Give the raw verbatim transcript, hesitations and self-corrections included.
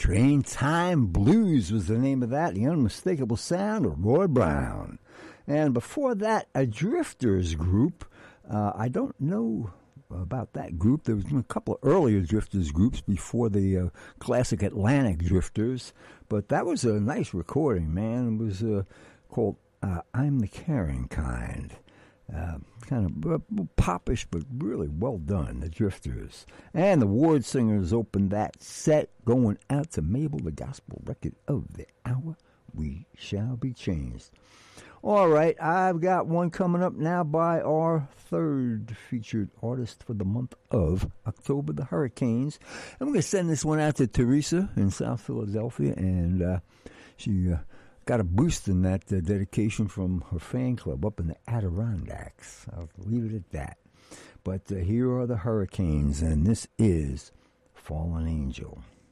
Train Time Blues was the name of that, the unmistakable sound of Roy Brown. And before that, a Drifters group. Uh, I don't know about that group. There was a couple of earlier Drifters groups before the uh, classic Atlantic Drifters, but that was a nice recording, man. It was uh, called uh, I'm the Caring Kind. Uh, kind of uh, popish, but really well done, the Drifters. And the Ward Singers opened that set, going out to Mabel, the gospel record of the hour. We shall be changed. All right, I've got one coming up now by our third featured artist for the month of October, the Hurricanes. I'm going to send this one out to Teresa in South Philadelphia, and uh, she uh, got a boost in that uh, dedication from her fan club up in the Adirondacks. I'll leave it at that. But uh, here are the Hurricanes, and this is Fallen Angel.